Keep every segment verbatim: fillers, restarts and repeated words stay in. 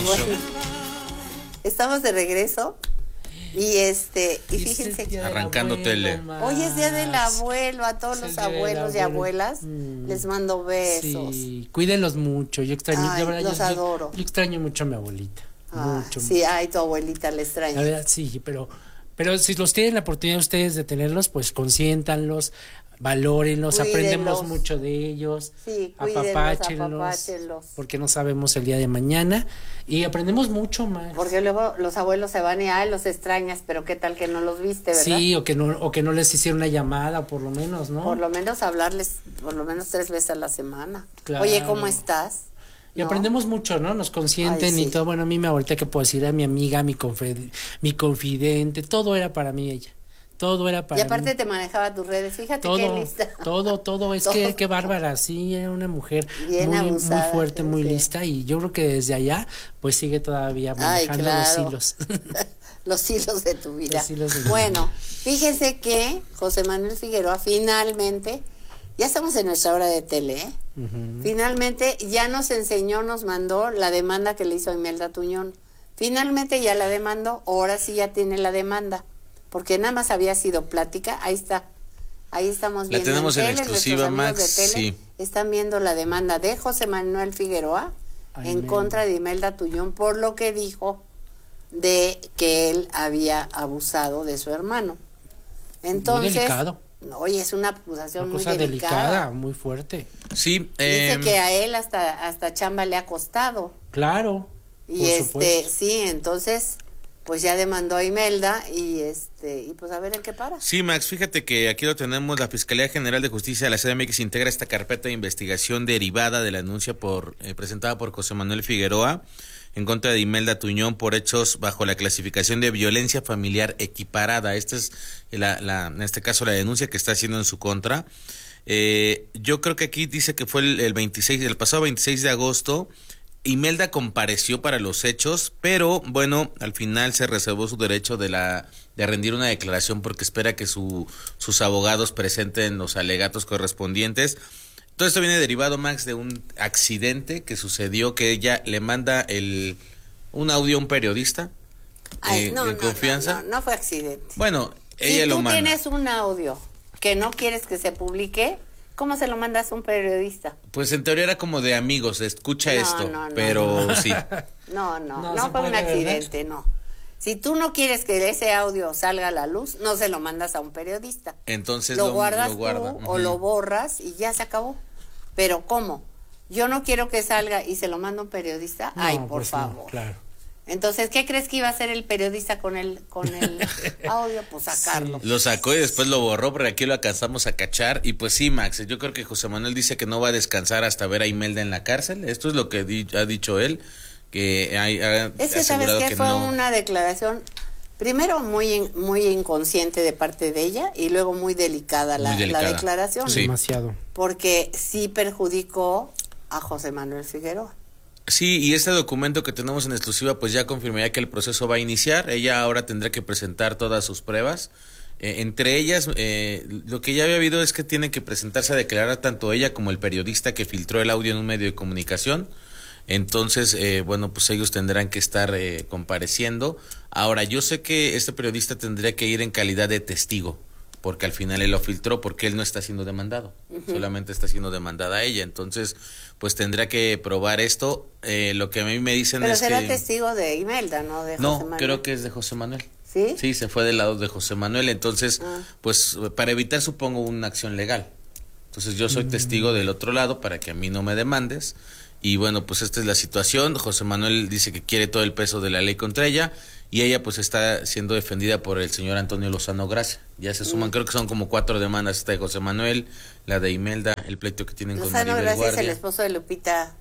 Bueno, estamos de regreso y este y Dice fíjense día del Arrancando abuelo, tele. más. hoy es día del abuelo, a todos Es los el día del abuelos y abuelo. abuelas Mm. les mando besos. Sí, cuídenlos mucho. Yo extraño, Ay, de verdad, los yo, adoro. Yo extraño mucho a mi abuelita. Ah, mucho. sí, ay, tu abuelita le extraña. La verdad, sí, pero, pero si los tienen la oportunidad ustedes de tenerlos, pues consiéntanlos, valórenlos, Cuídenlos. aprendemos mucho de ellos, Sí, cuídenlos, apapáchenlos, apapáchenlos. porque no sabemos el día de mañana y aprendemos mucho más. Porque luego los abuelos se van y ay, los extrañas, pero qué tal que no los viste, ¿verdad? Sí, o que no, o que no les hicieron una llamada, o por lo menos, ¿no? Por lo menos hablarles, por lo menos tres veces a la semana. Claro. Oye, ¿cómo estás? Y ¿No? aprendemos mucho, ¿no? Nos consienten Ay, sí. y todo. Bueno, a mí me ahorita que puedo decir a mi amiga, mi confid- mi confidente, todo era para mí ella. Todo era para Y aparte mí. te manejaba tus redes, fíjate Todo, qué lista. todo, todo, es Todo. que qué bárbara, sí, era una mujer Bien muy, abusada, muy fuerte, muy sí. lista y yo creo que desde allá pues sigue todavía Ay, manejando claro. los hilos. Los hilos de tu vida. Los hilos de mi Bueno, fíjense que José Manuel Figueroa finalmente, ya estamos en nuestra hora de tele, ¿eh? Ujú. Finalmente ya nos enseñó, nos mandó la demanda que le hizo a Imelda Tuñón. Finalmente ya la demandó, ahora sí ya tiene la demanda, porque nada más había sido plática, ahí está. Ahí estamos La viendo tenemos en tele, exclusiva, nuestros amigos Max, de tele sí. están viendo la demanda de José Manuel Figueroa Ay, en men. contra de Imelda Tuñón por lo que dijo de que él había abusado de su hermano. Entonces, muy delicado. oye, es una acusación Una muy cosa delicada. delicada, muy fuerte. Sí, Dice eh, que a él hasta hasta chamba le ha costado. Claro. Y por este, supuesto. sí, entonces pues ya demandó a Imelda y este y pues a ver en qué para. sí, Max, fíjate que aquí lo tenemos. La Fiscalía General de Justicia de la C D M X integra esta carpeta de investigación derivada de la denuncia por eh, presentada por José Manuel Figueroa en contra de Imelda Tuñón por hechos bajo la clasificación de violencia familiar equiparada. Esta es la, la, en este caso la denuncia que está haciendo en su contra. Eh, yo creo que aquí dice que fue el, el veintiséis, el pasado veintiséis de agosto. Imelda compareció para los hechos, pero bueno, al final se reservó su derecho de la de rendir una declaración porque espera que su, sus abogados presenten los alegatos correspondientes. Todo esto viene derivado, Max, de un accidente que sucedió, que ella le manda el un audio a un periodista Ay, eh, no, de no, confianza. no, no, no fue accidente. Bueno, ella si lo tú manda. tienes un audio que no quieres que se publique, ¿cómo se lo mandas a un periodista? Pues en teoría era como de amigos, escucha No, esto, no, no, pero no. sí. No, no, No no, se fue un puede, ¿verdad? accidente, no. Si tú no quieres que ese audio salga a la luz, no se lo mandas a un periodista. Entonces lo lo, guardas lo guarda. tú Ujú. o lo borras y ya se acabó. Pero ¿cómo? Yo no quiero que salga y se lo manda un periodista. No, Ay, por pues no, favor. claro. Entonces, ¿qué crees que iba a hacer el periodista con el con el audio? Pues sacarlo. Lo sacó y después lo borró, pero aquí lo alcanzamos a cachar. Y pues sí, Max, yo creo que José Manuel dice que no va a descansar hasta ver a Imelda en la cárcel. Esto es lo que di- ha dicho él, que ha, ha Es que sabes asegurado que, que fue no. una declaración primero muy in- muy inconsciente de parte de ella y luego muy delicada la, Muy la delicada. declaración, Sí. Demasiado. porque sí perjudicó a José Manuel Figueroa. Sí, y este documento que tenemos en exclusiva pues ya confirmaría que el proceso va a iniciar. Ella ahora tendrá que presentar todas sus pruebas. Eh, entre ellas, eh, lo que ya había habido es que tiene que presentarse a declarar tanto ella como el periodista que filtró el audio en un medio de comunicación. Entonces, eh, bueno, pues ellos tendrán que estar eh, compareciendo. Ahora, yo sé que este periodista tendría que ir en calidad de testigo, porque al final él lo filtró, porque él no está siendo demandado, uh-huh. solamente está siendo demandada ella. Entonces, pues tendrá que probar esto. Eh, lo que a mí me dicen Pero es será que... testigo de Imelda, ¿no? De José No, Manuel. creo que es de José Manuel. ¿Sí? Sí, se fue del lado de José Manuel. Entonces, Ah. pues para evitar, supongo, una acción legal. Entonces yo soy testigo del otro lado para que a mí no me demandes. Y bueno, pues esta es la situación. José Manuel dice que quiere todo el peso de la ley contra ella y ella pues está siendo defendida por el señor Antonio Lozano Gracia. Ya se suman, mm. creo que son como cuatro demandas, esta de José Manuel, la de Imelda, el pleito que tienen Lozano con Maribel Gracia Guardia. es el esposo de Lupita.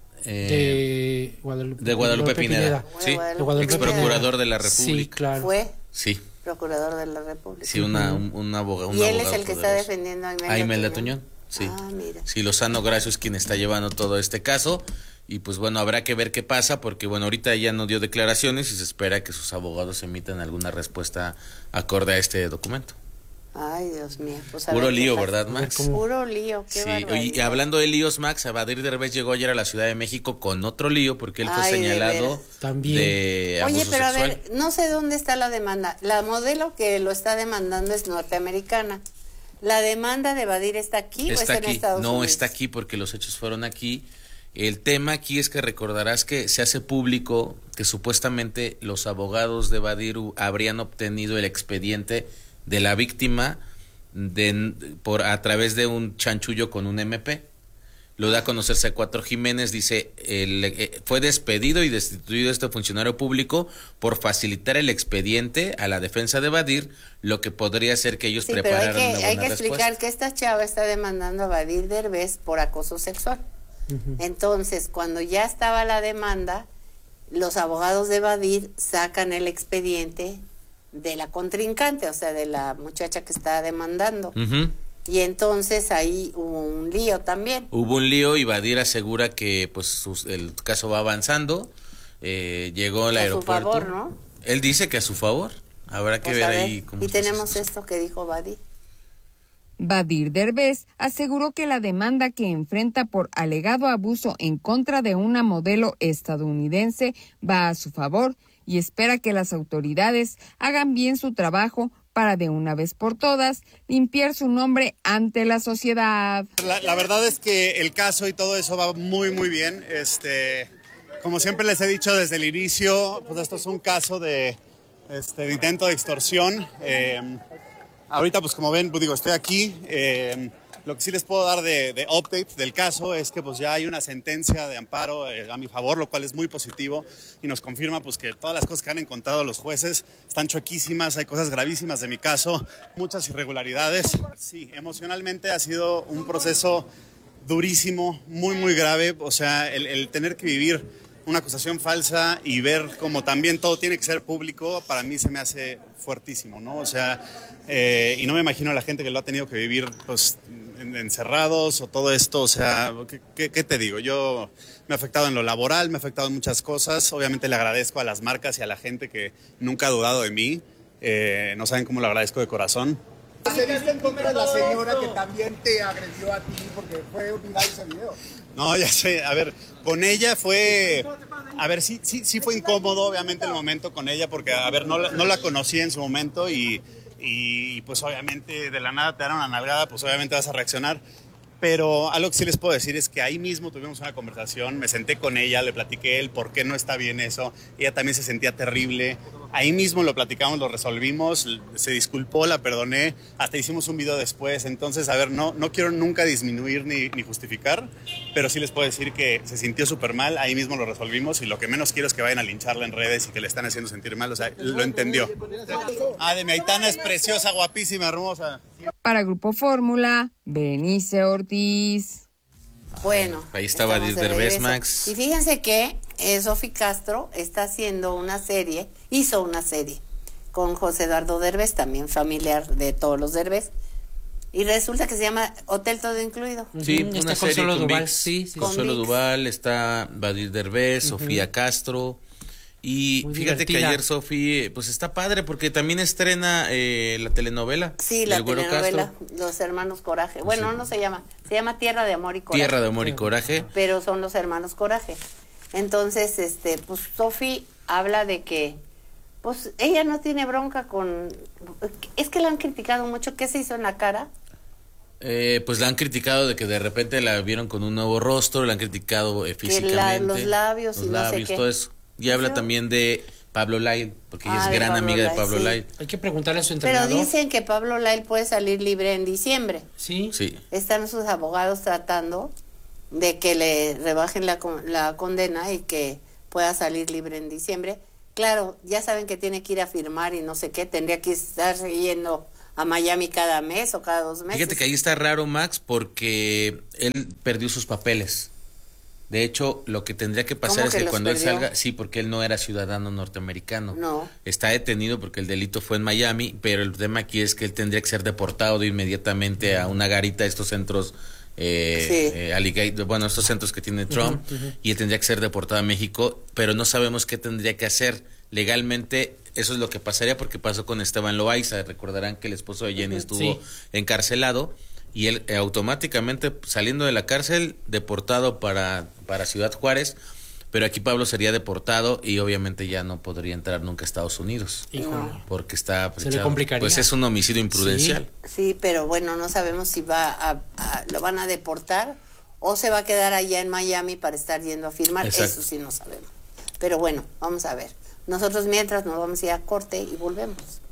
Eh, de Guadalupe, de Guadalupe, Guadalupe Pineda, Pineda. sí, De Guadalupe ex procurador de la República. Sí, claro. Fue Sí. procurador de la República. Sí, una, un, un abogado. Un y él abogado es el que poderoso. está defendiendo a Imelda, a Imelda Tuñón. Tuñón. Sí. Ah, mira. Sí, Lozano Gracio es quien está llevando todo este caso y pues bueno, habrá que ver qué pasa porque bueno, ahorita ella no dio declaraciones y se espera que sus abogados emitan alguna respuesta acorde a este documento. Ay, Dios mío. Pues a Puro ver qué lío, pasa. ¿verdad, Max? ¿Cómo? Puro lío, qué Sí, barbaridad. oye, y hablando de líos, Max, Badir Derbez llegó ayer a la Ciudad de México con otro lío porque él fue Ay, de señalado veras. También. de abuso Oye, pero sexual. a ver, no sé dónde está la demanda. La modelo que lo está demandando es norteamericana. ¿La demanda de Badir está aquí o Está está en aquí, Estados no Unidos? está aquí porque los hechos fueron aquí. El tema aquí es que recordarás que se hace público que supuestamente los abogados de Badir habrían obtenido el expediente de la víctima de, por a través de un chanchullo con un eme pe. Lo da a conocer C cuatro Jiménez, dice, el, eh, fue despedido y destituido este funcionario público por facilitar el expediente a la defensa de Badir, lo que podría ser que ellos Sí, pero prepararan hay que, una buena hay que respuesta. explicar que esta chava está demandando a Badir Derbez por acoso sexual. Ujú. Entonces, cuando ya estaba la demanda, los abogados de Badir sacan el expediente de la contrincante, o sea, de la muchacha que está demandando. Ujú. Y entonces ahí hubo un lío también. Hubo un lío y Badir asegura que pues sus- el caso va avanzando. Eh, llegó al A su aeropuerto. favor, ¿no? Él dice que a su favor. Habrá que Pues, ver a ver, ahí cómo y está esa tenemos situación. esto que dijo Badir. Badir Derbez aseguró que la demanda que enfrenta por alegado abuso en contra de una modelo estadounidense va a su favor y espera que las autoridades hagan bien su trabajo para de una vez por todas limpiar su nombre ante la sociedad. La, la verdad es que el caso y todo eso va muy, muy bien. Este, como siempre les he dicho desde el inicio, pues esto es un caso de, este, de intento de extorsión. Eh, ahorita, pues como ven, pues digo, estoy aquí. Eh, lo que sí les puedo dar de, de update del caso es que pues ya hay una sentencia de amparo eh, a mi favor, lo cual es muy positivo y nos confirma pues que todas las cosas que han encontrado los jueces están chuequísimas, hay cosas gravísimas de mi caso, muchas irregularidades. Sí, emocionalmente ha sido un proceso durísimo, muy, muy grave. O sea, el, el tener que vivir una acusación falsa y ver como también todo tiene que ser público, para mí se me hace fuertísimo, ¿no? O sea, eh, y no me imagino a la gente que lo ha tenido que vivir, pues, en, encerrados o todo esto. O sea, ¿qué, qué, qué te digo? Yo me ha afectado en lo laboral, me ha afectado en muchas cosas. Obviamente le agradezco a las marcas y a la gente que nunca ha dudado de mí. Eh, no saben cómo lo agradezco de corazón. ¿Se viste en contra de la señora que también te agredió a ti porque fue viral ese video? No, ya sé, a ver, con ella fue, a ver, sí, sí, sí fue incómodo obviamente el momento con ella porque, a ver, no, la- no la conocí en su momento y, y pues obviamente de la nada te dan una nalgada, pues obviamente vas a reaccionar. Pero algo que sí les puedo decir es que ahí mismo tuvimos una conversación, me senté con ella, le platiqué el por qué no está bien eso, ella también se sentía terrible, ahí mismo lo platicamos, lo resolvimos, se disculpó, la perdoné, hasta hicimos un video después. Entonces, a ver, no, no quiero nunca disminuir ni, ni justificar, pero sí les puedo decir que se sintió súper mal, ahí mismo lo resolvimos y lo que menos quiero es que vayan a lincharla en redes y que le están haciendo sentir mal, o sea, lo entendió. Ah, de mi Aitana es preciosa, guapísima, hermosa. Para Grupo Fórmula, Benice Ortiz. Bueno, Ahí está estamos Badir de Derbez, regreso. Max. Y fíjense que eh, Sofi Castro está haciendo una serie, hizo una serie con José Eduardo Derbez, también familiar de todos los Derbez, y resulta que se llama Hotel Todo Incluido. Sí, Ujú, una está serie Consuelo con Duval, VIX, sí, sí. Consuelo Con VIX. Duval, está Badir Derbez, Sofía Castro. Y Muy fíjate que divertida. ayer Sofi, pues está padre porque también estrena eh, la telenovela. Sí, la del Güero telenovela Castro. Los Hermanos Coraje. Bueno, no se llama, se llama Tierra de Amor y Coraje. Tierra de Amor y Coraje. Pero son los Hermanos Coraje. Entonces, este, pues Sofi habla de que, pues ella no tiene bronca con, es que la han criticado mucho. ¿Qué se hizo en la cara? Eh, pues la han criticado de que de repente la vieron con un nuevo rostro, la han criticado eh, Que la- físicamente. los labios y los no sé labios, qué. todo eso. Y habla Eso. también de Pablo Lyle, porque ella Ah, es de gran Pablo amiga de Lyle, Pablo sí. Lyle. Hay que preguntarle a su Pero entrenador. dicen que Pablo Lyle puede salir libre en diciembre. Sí. Sí. Están sus abogados tratando de que le rebajen la, con- la condena y que pueda salir libre en diciembre. Claro, ya saben que tiene que ir a firmar y no sé qué, tendría que estar yendo a Miami cada mes o cada dos meses. Fíjate que ahí está raro, Max, porque él perdió sus papeles. De hecho, lo que tendría que pasar ¿Cómo es que que los cuando él perdió? salga, sí, porque él no era ciudadano norteamericano. No. Está detenido porque el delito fue en Miami, pero el tema aquí es que él tendría que ser deportado de inmediatamente a una garita, estos centros, eh, Sí. eh, alligator- bueno, estos centros que tiene Trump, y él tendría que ser deportado a México, pero no sabemos qué tendría que hacer. Legalmente eso es lo que pasaría porque pasó con Esteban Loaiza. Recordarán que el esposo de Jenny estuvo Sí. encarcelado y él eh, automáticamente saliendo de la cárcel deportado para, para Ciudad Juárez, pero aquí Pablo sería deportado y obviamente ya no podría entrar nunca a Estados Unidos. Híjole. Porque está Se le complicaría. pues es un homicidio imprudencial. Sí, pero bueno, no sabemos si va a, a- lo van a deportar o se va a quedar allá en Miami para estar yendo a firmar. Exacto. Eso sí no sabemos. Pero bueno, vamos a ver. Nosotros mientras nos vamos a ir a corte y volvemos.